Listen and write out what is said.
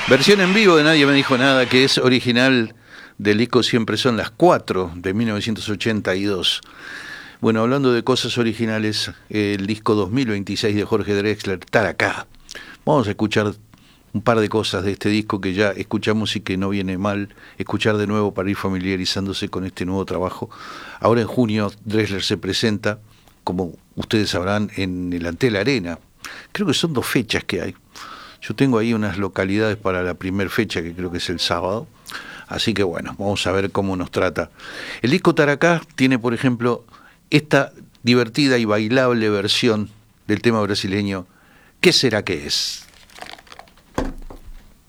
Versión en vivo de Nadie me dijo nada, que es original del disco Siempre son las 4 de 1982. Bueno, hablando de cosas originales, el disco 2026 de Jorge Drexler, Taracá. Vamos a escuchar un par de cosas de este disco que ya escuchamos y que no viene mal escuchar de nuevo para ir familiarizándose con este nuevo trabajo. Ahora en junio Drexler se presenta, como ustedes sabrán, en el Antel Arena. Creo que son 2 fechas que hay. Yo tengo ahí unas localidades para la primera fecha, que creo que es el sábado. Así que bueno, vamos a ver cómo nos trata. El disco Taracá tiene, por ejemplo, esta divertida y bailable versión del tema brasileño, ¿Qué será que es?